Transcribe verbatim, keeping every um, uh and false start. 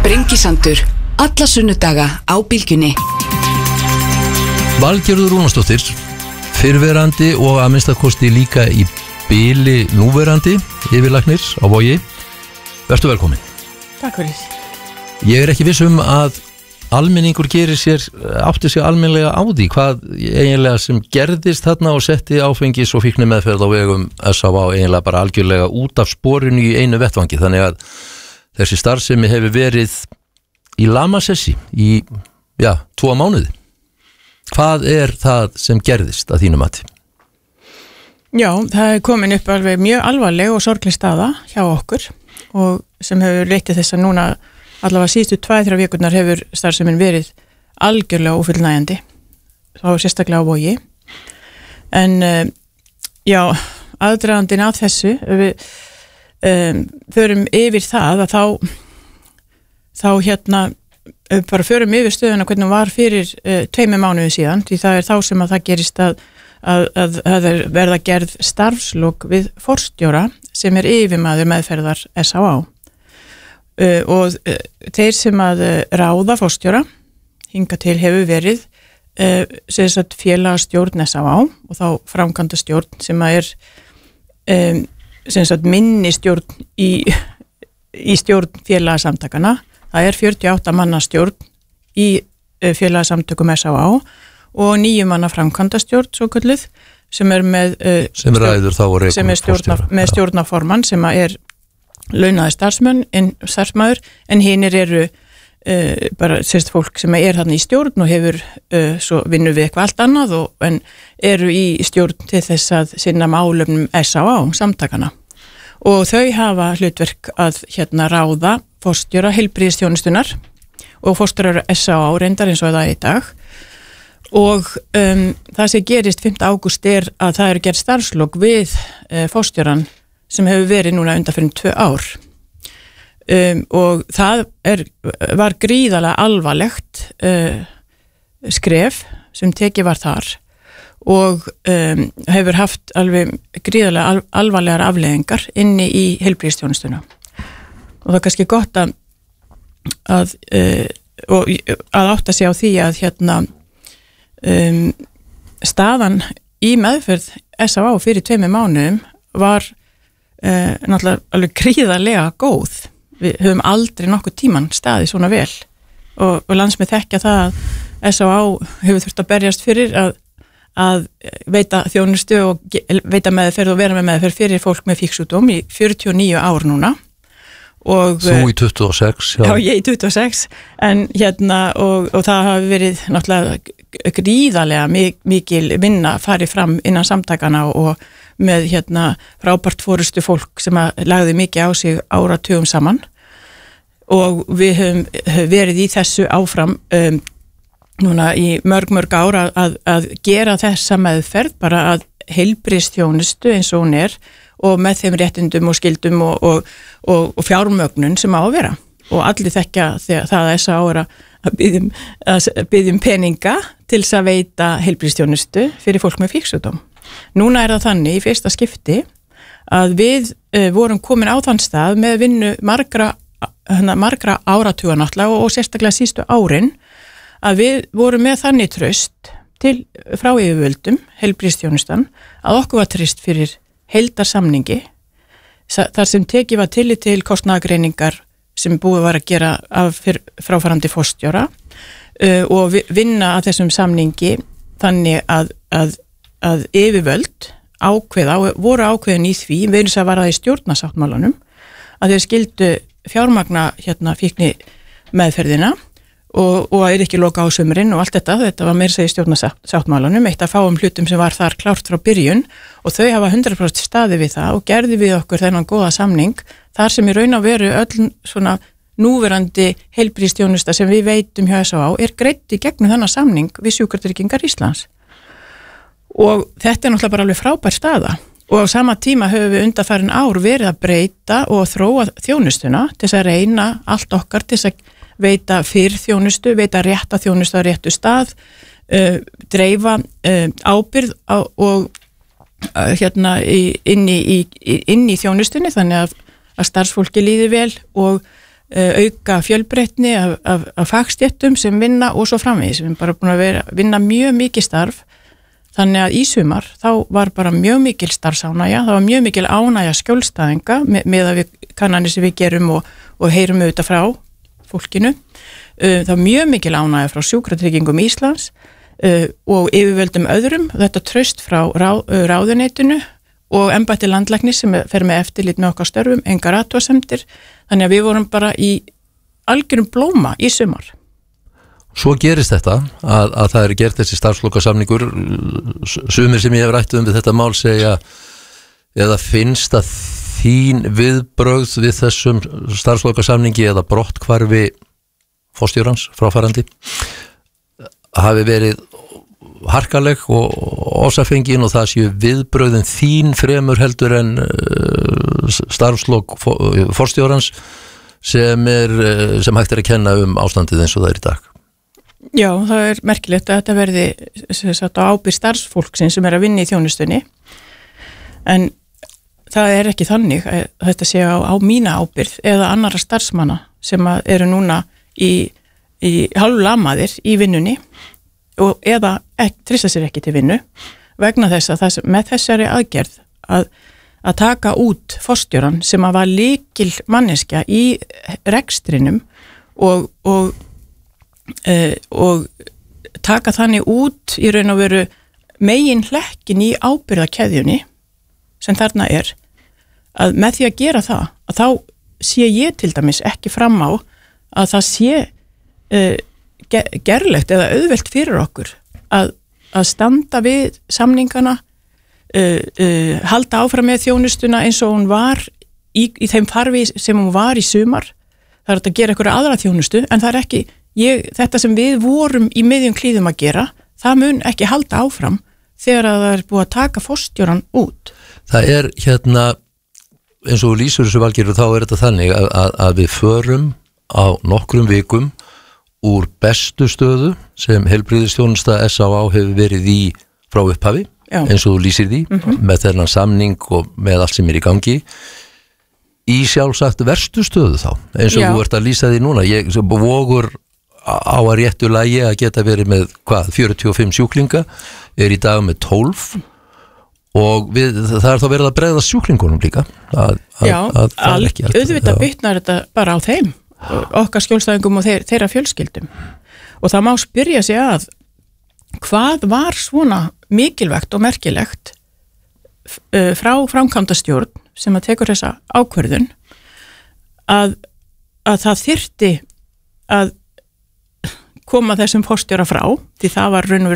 Sprengisandur, alla sunnudaga á Bylgjunni. Valgerður Rúnarsdóttir, fyrrverandi og að minnstakosti líka í bili núverandi yfirlæknir á Vogi. Vertu velkomin. Takk fyrir. Ég er ekki viss um að almenningur gerir sér, átti sig almennilega á því hvað eiginlega sem gerðist þarna og setti áfengis og fíknimeðferð á vegum S á á eiginlega bara algjörlega út af sporinu í einu vettvangi, þannig að þessi starfsemi hefur verið í lamasessi í, já, tvo mánuði. Hvað er það sem gerðist að þínu mati? Já, það er komin upp alveg mjög alvarleg og sorgleg staða hjá okkur og sem hefur leitið þess að núna allavega síðustu tveir til þrjár vikurnar hefur starfsemin verið algjörlega ófullnægjandi, þá sérstaklega á Vogi. En uh, já, aðdragandinn af þessu, við um, förum yfir það að þá, þá hérna, bara förum yfir stöðuna hvernig hún var fyrir uh, tveimur mánuði síðan, því það er þá sem að það gerist að, að, að, að verða gerð starfslok við forstjóra sem er yfirmaður meðferðar S á á. Uh, og uh, þeir sem að uh, ráða forstjóra hinga til hefur verið uh, sem sagt félagastjórn S á á og þá framkvæmda stjórn sem að er um, sem sagt minni stjórn í, í stjórn félagasamtakana. Það er fjörutíu og átta manna stjórn í uh, félagasamtökum S á á og níu manna framkvæmda stjórn svo kölluð sem er með uh, sem ræður þá og sem er stjórna, með stjórnaformann sem að er launaði starfsmenn, en, starfsmæður, en hinir eru uh, bara sérst fólk sem er þarna í stjórn og hefur uh, svo vinnu við eitthvað allt annað og, en eru í stjórn til þess að sinna málefnum S á á, samtakana. Og þau hafa hlutverk að hérna ráða forstjóra heilbrigðisþjónustunar og forstjórar S á á reyndar eins og það er í dag. Og um, það sem gerist fimmta ágúst er að það eru gerð starfslok við uh, forstjóran sem hefur verið núna undanfarið tvö ár um, og það er, var gríðarlega alvarlegt uh, skref sem tekið var þar og um, hefur haft alveg gríðarlega al, alvarlegar afleiðingar inni í heilbrigðisþjónustuna og það er kannski gott að að, uh, og, að átta sig á því að hérna um, staðan í meðferð S á á fyrir tveimur mánuðum var Uh, náttúrulega alveg gríðarlega góð. Við höfum aldrei nokkuð tíman staðið svona vel og, og landsmið þekkja það að S á á hefur þurft að berjast fyrir að, að veita þjónustu og veita meðferð og vera með meðferð fyrir fólk með fíksjúkdóm í fjörutíu og níu ár núna og, Þú í tuttugu og sex já. Já, ég í tuttugu og sex en hérna og, og það hafi verið náttúrulega gríðarlega mikil vinna farið fram innan samtakana og með hérna frábært fórustu fólk sem að lagði mikið á sig áratugum saman og við höfum verið í þessu áfram um, núna í mörg mörg ára að, að gera þessa meðferð bara að heilbrigðisþjónustu eins og hún er og með þeim réttindum og skildum og, og, og, og fjármögnun sem á að vera og allir þekkja það að S á á er að biðjum, að biðjum peninga til þess að veita heilbrigðisþjónustu fyrir fólk með fíksjúkdóm. Núna er það þannig í fyrsta skipti að við uh, vorum komin á þann stað með vinnu margra, hana, margra áratuga náttúrulega og, og sérstaklega sístu árin að við vorum með þannig traust til frá yfirvöldum, heilbrigðisþjónustan, að okkur var treyst fyrir heildarsamningi þar sem tekið var tillit til kostnaðargreiningar sem búið var að gera af fráfarandi forstjóra uh, og vinna að þessum samningi þannig að, að að yfirvöld ákveða og voru ákveðin í því, við erum þess að vara það í stjórnarsáttmálanum, að þeir skildu fjármagna hérna fíkni meðferðina og, og að er ekki loka á sumrin og allt þetta, þetta var meira segið stjórnarsáttmálanum, eitt af fáum hlutum sem var þar klárt frá byrjun og þau hafa hundrað prósent staði við það og gerði við okkur þennan góða samning, þar sem í raun og veru öll svona núverandi heilbrigðisþjónusta sem við veitum hjá S á á er greidd í gegnum þennan samning við Sjúkratryggingar Íslands. Og þetta er náttúrulega bara alveg frábær staða og á sama tíma höfum við undanfarin ár verið að breyta og þróa þjónustuna til þess að reyna allt okkar til þess að veita fyrr þjónustu, veita rétta þjónustu á réttu stað, uh, dreifa uh, ábyrgð á, og uh, hérna í, inn, í, í, inn í þjónustunni þannig að, að starfsfólki líði vel og auka fjölbreytni af, af, af fagstéttum sem vinna og svo framvegis. Við erum bara búin að vera, vinna mjög mikið starf, þannig að í sumar þá var bara mjög mikil starfsánægja, það var mjög mikil ánægja skjólstæðinga með, með að við kannanir sem við gerum og, og heyrum auðvitað frá fólkinu. Það var mjög mikil ánægja frá Sjúkratryggingum Íslands og yfirvöldum öðrum, þetta traust frá rá, ráðuneytinu og embætti landlæknis sem fer með eftirlit með okkar störfum, engar athugasemdir, þannig að við vorum bara í algjörum blóma í sumar. Svo gerist þetta að, að það er gert þessi starfslokasamningur, sumir sem ég hef rætt um við þetta mál segja, eða finnst að þín viðbrögð við þessum starfslokasamningi eða brotthvarfi forstjórans fráfarandi hafi verið harkaleg og ósafengin og það séu viðbröðin þín fremur heldur en starfslok forstjórans sem, er, sem hægt er að kenna um ástandið eins og það er í dag. Já, það er merkilegt að þetta verði sagt, á ábyrgð starfsfólksins sem er að vinna í þjónustunni en það er ekki þannig að þetta sé á, á mína ábyrgð eða annara starfsmanna sem eru núna í, í hálflamaðir í vinnunni og eða ekki, trista sér ekki til vinnu vegna þess að það, með þessari aðgerð að, að taka út forstjóran sem að var lykil manneskja í rekstrinum og, og, e, og taka þannig út í raun og veru megin hlekkin í ábyrgðakeðjunni sem þarna er að með því að gera það að þá sé ég til dæmis ekki fram á að það sé e, gerlegt eða auðvelt fyrir okkur að, að standa við samningana uh, uh, halda áfram með þjónustuna eins og hún var í, í þeim farfi sem hún var í sumar það er að gera einhverja aðra þjónustu en það er ekki, ég, þetta sem við vorum í miðjum klíðum að gera það mun ekki halda áfram þegar að það er búið að taka forstjóran út. Það er hérna eins og lýsur þessu Valgerður þá er þetta þannig að, að, að við förum á nokkrum vikum úr bestu stöðu sem heilbrigðisþjónusta S á á hefur verið í frá upphafi, Já. eins og þú lýsir því mm-hmm. með þennan samning og með allt sem er í gangi í sjálfsagt verstu stöðu þá eins og Já. Þú ert að lýsa því núna ég vogur á að réttu lagi að geta verið með hvað, fjörutíu og fimm sjúklinga er í dag með tólf og við, það er þá verið að bregða sjúklingunum líka að, að, Já, að, að al, auðvitað bytnar þetta bara á þeim okkar skjólstæðingum og þeir, þeirra fjölskyldum og það má spyrja sig að hvað var svona mikilvægt og merkilegt frá framkvæmdastjórn sem að tekur þessa ákvörðun að, að það þyrfti að koma þessum forstjóra frá því það var raun og